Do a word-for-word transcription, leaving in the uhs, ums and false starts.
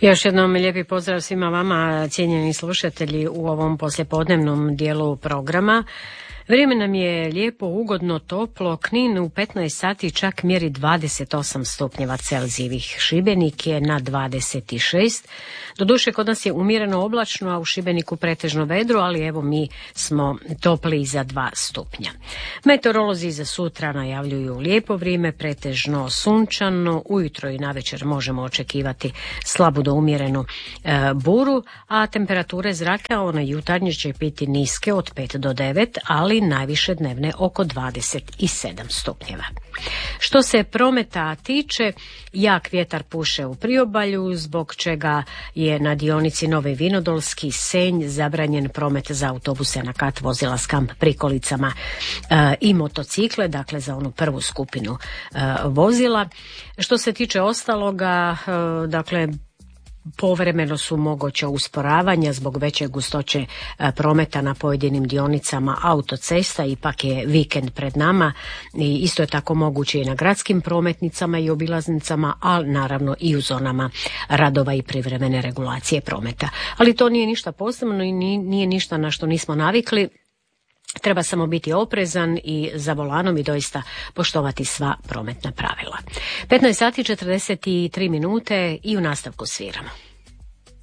Još jednom lijepi pozdrav svima vama, cijenjeni slušatelji, u ovom poslijepodnevnom dijelu programa. Vrijeme nam je lijepo, ugodno, toplo. Knin u petnaest sati čak mjeri dvadeset osam stupnjeva Celzijevih. Šibenik je na dvadeset šest. Doduše, kod nas je umjereno oblačno, a u Šibeniku pretežno vedro, ali evo mi smo topli za dva stupnja. Meteorolozi za sutra najavljuju lijepo vrijeme, pretežno sunčano. Ujutro i navečer možemo očekivati slabu do umjerenu e, buru, a temperature zraka one jutarnje će biti niske od pet do devet, ali najviše dnevne oko dvadeset sedam stupnjeva. Što se prometa tiče, jak vjetar puše u priobalju, zbog čega je na dionici Novi Vinodolski Senj zabranjen promet za autobuse na kat, vozila s kamp prikolicama e, i motocikle, dakle za onu prvu skupinu e, vozila. Što se tiče ostaloga, e, dakle povremeno su moguća usporavanja zbog veće gustoće prometa na pojedinim dionicama autocesta, ipak je vikend pred nama i isto je tako moguće i na gradskim prometnicama i obilaznicama, ali naravno i u zonama radova i privremene regulacije prometa. Ali to nije ništa posebno i nije ništa na što nismo navikli. Treba samo biti oprezan i za volanom i doista poštovati sva prometna pravila. petnaest sati četrdeset tri minute i u nastavku sviramo.